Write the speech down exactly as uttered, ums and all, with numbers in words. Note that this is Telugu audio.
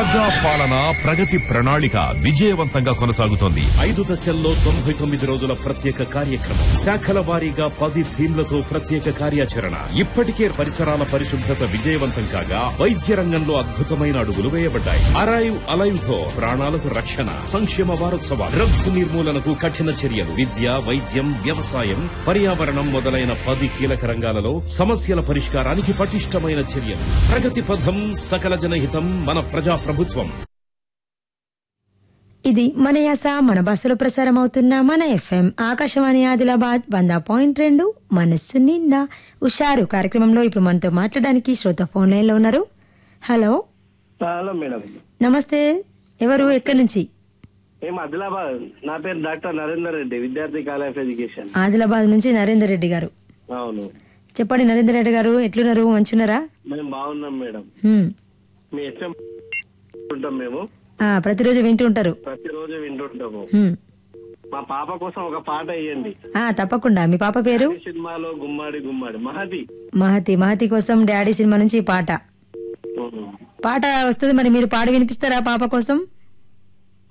ప్రజా పాలన ప్రగతి ప్రణాళిక విజయవంతంగా కొనసాగుతోంది. ఐదు దశల్లో తొంభై తొమ్మిది రోజుల ప్రత్యేక కార్యక్రమం, శాఖల వారీగా పది థీమ్లతో ప్రత్యేక కార్యాచరణ. ఇప్పటికే పరిసరాల పరిశుభ్రత విజయవంతం కాగా వైద్య రంగంలో అద్భుతమైన అడుగులు వేయబడ్డాయి. అరైవ్ అలైవ్ తో ప్రాణాలకు రక్షణ. సంక్షేమ వారోత్సవాలు, డ్రగ్స్ నిర్మూలనకు కఠిన చర్యలు, విద్య, వైద్యం, వ్యవసాయం, పర్యావరణం మొదలైన పది కీలక రంగాలలో సమస్యల పరిష్కారానికి పటిష్టమైన చర్యలు. ప్రగతి పథం, సకల జనహితం, మన ప్రజా ప్రభుత్వం. ఇది మన యాస మన బస్సులో ప్రసారం అవుతున్న మన ఎఫ్ఎం ఆకాశవాణి ఆదిలాబాద్ వంద పాయింట్ రెండు మనస్సు నిండా. ఉషారు కార్యక్రమంలో ఇప్పుడు మనతో మాట్లాడడానికి శ్రోత ఫోన్ లైన్ లో ఉన్నారు. హలో హలో మేడం, నమస్తే. ఎవరు, ఎక్కడి నుంచి? మేము ఆదిలాబాద్. నా పేరు డాక్టర్ నరేందర్ రెడ్డి, విద్యార్థి కాలేజ్ ఎడ్యుకేషన్. ఆదిలాబాద్ నుంచి నరేందర్ రెడ్డి గారు. అవును, చెప్పండి నరేందర్ రెడ్డి గారు, ఎట్లున్నారు? మంచున్నారా? మేము బాగున్నాం మేడం. హ్మ్. మీ ఎఫ్ఎం ఉంటాం మేము, ఆ, ప్రతిరోజు వింటూ ఉంటారు. ప్రతిరోజు వింటుంటాము. హ్మ్. మా పాప కోసం ఒక పాట వేయండి. ఆ, తప్పకుండా. మీ పాప పేరు? ఈ సినిమాలో గుమ్మాడి గుమ్మాడి మహతి. మహతి. మహతి కోసం డాడీ సినిమా నుంచి ఈ పాట. ఉహు. పాట వస్తుంది, మరి మీరు పాడి వినిపిస్తారా పాప కోసం?